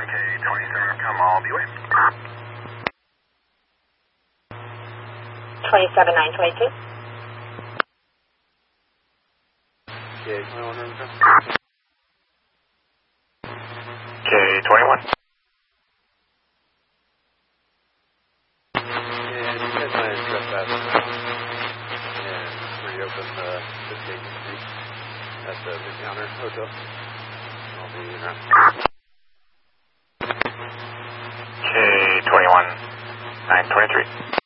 K27, come all the way. 27922. K21 room. K21. And you guys might have trespassed and reopen the Vacant Street at the Encounter Hotel. I'll be around. K21, 923.